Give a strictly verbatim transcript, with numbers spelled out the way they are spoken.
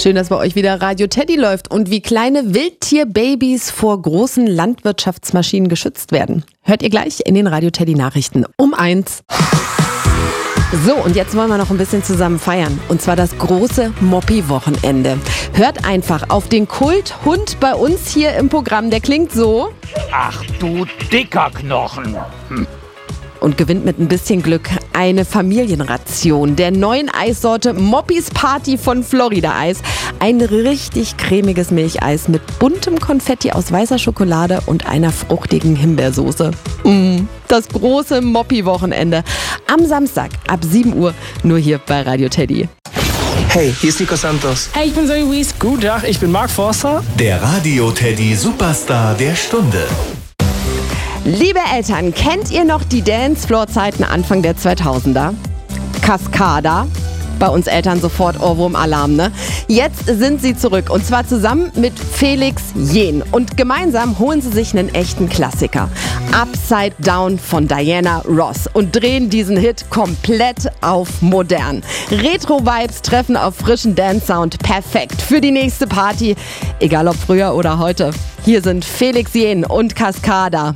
Schön, dass bei euch wieder Radio Teddy läuft und wie kleine Wildtierbabys vor großen Landwirtschaftsmaschinen geschützt werden. Hört ihr gleich in den Radio Teddy Nachrichten um eins. So, und jetzt wollen wir noch ein bisschen zusammen feiern. Und zwar das große Moppi-Wochenende. Hört einfach auf den Kulthund bei uns hier im Programm. Der klingt so. Ach du dicker Knochen. Hm. Und gewinnt mit ein bisschen Glück eine Familienration der neuen Eissorte Moppis Party von Florida Eis. Ein richtig cremiges Milcheis mit buntem Konfetti aus weißer Schokolade und einer fruchtigen Himbeersoße. Mm, das große Moppi-Wochenende. Am Samstag ab sieben Uhr nur hier bei Radio Teddy. Hey, hier ist Nico Santos. Hey, ich bin Zoe Wies. Guten Tag, ich bin Mark Forster. Der Radio Teddy Superstar der Stunde. Liebe Eltern, kennt ihr noch die Dancefloor-Zeiten Anfang der zweitausender? Cascada. Bei uns Eltern sofort Ohrwurm-Alarm, ne? Jetzt sind sie zurück und zwar zusammen mit Felix Jähn. Und gemeinsam holen sie sich einen echten Klassiker. Upside Down von Diana Ross und drehen diesen Hit komplett auf modern. Retro-Vibes treffen auf frischen Dance-Sound. Perfekt für die nächste Party. Egal ob früher oder heute. Hier sind Felix Jähn und Cascada.